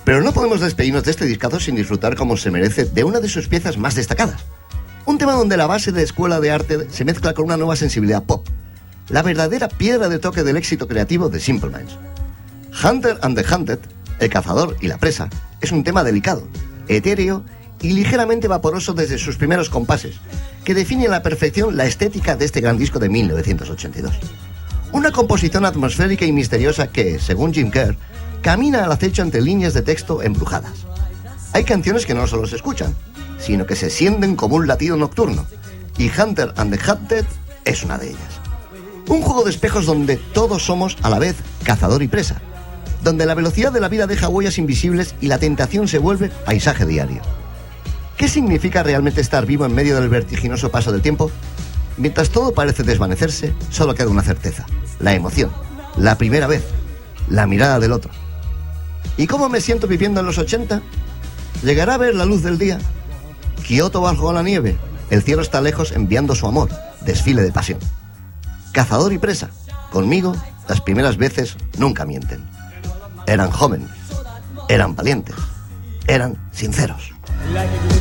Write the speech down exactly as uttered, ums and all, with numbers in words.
Pero no podemos despedirnos de este discazo sin disfrutar como se merece de una de sus piezas más destacadas. Un tema donde la base de escuela de arte se mezcla con una nueva sensibilidad pop. La verdadera piedra de toque del éxito creativo de Simple Minds. Hunter and the Hunted, el cazador y la presa, es un tema delicado, etéreo y ligeramente vaporoso desde sus primeros compases, que define a la perfección la estética de este gran disco de mil novecientos ochenta y dos. Una composición atmosférica y misteriosa que, según Jim Kerr, camina al acecho ante líneas de texto embrujadas. Hay canciones que no solo se escuchan, sino que se sienten como un latido nocturno, y Hunter and the Hunted es una de ellas. Un juego de espejos donde todos somos a la vez cazador y presa, donde la velocidad de la vida deja huellas invisibles y la tentación se vuelve paisaje diario. ¿Qué significa realmente estar vivo en medio del vertiginoso paso del tiempo? Mientras todo parece desvanecerse, solo queda una certeza: la emoción, la primera vez, la mirada del otro. ¿Y cómo me siento viviendo en los ochenta? ¿Llegará a ver la luz del día? Kioto bajo la nieve, el cielo está lejos enviando su amor, desfile de pasión. Cazador y presa, conmigo las primeras veces nunca mienten. Eran jóvenes, eran valientes, eran sinceros.